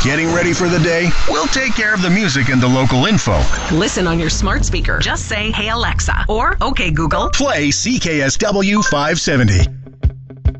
Getting ready for the day? We'll take care of the music and the local info. Listen on your smart speaker. Just say, "Hey Alexa," or "Okay Google." Play CKSW 570.